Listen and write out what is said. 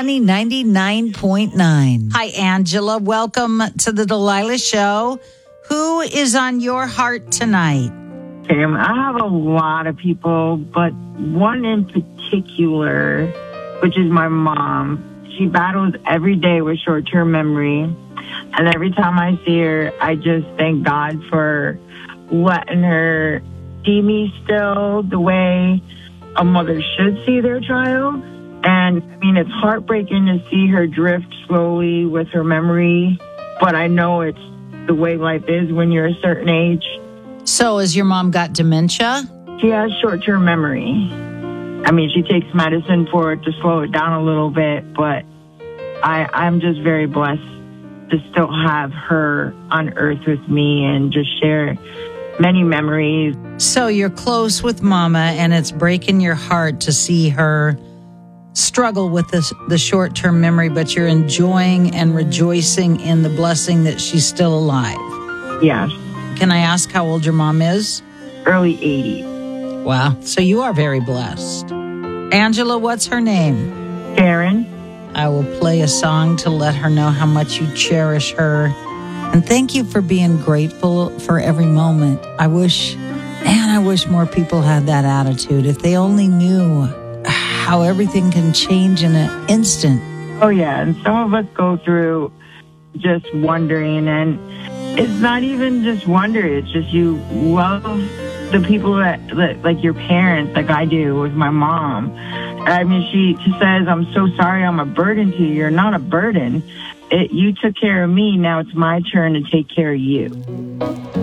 Sunny 99.9. Hi, Angela. Welcome to the Delilah Show. Who is on your heart tonight? Sam, I have a lot of people, but one in particular, which is my mom. She battles every day with short-term memory. And every time I see her, I just thank God for letting her see me still the way a mother should see their child. And, I mean, it's heartbreaking to see her drift slowly with her memory, but I know it's the way life is when you're a certain age. So has your mom got dementia? She has short-term memory. I mean, she takes medicine for it to slow it down a little bit, but I'm just very blessed to still have her on earth with me and just share many memories. So you're close with Mama, and it's breaking your heart to see her struggle with the short-term memory, but you're enjoying and rejoicing in the blessing that she's still alive. Yes. Can I ask how old your mom is? Early 80s. Wow. So you are very blessed. Angela, what's her name? Karen. I will play a song to let her know how much you cherish her. And thank you for being grateful for every moment. I wish more people had that attitude. If they only knew how everything can change in an instant. Oh, yeah. And some of us go through just wondering. And it's not even just wonder. It's just you love the people that like your parents, like I do with my mom. I mean, she says, I'm so sorry I'm a burden to you. You're not a burden. You took care of me. Now it's my turn to take care of you.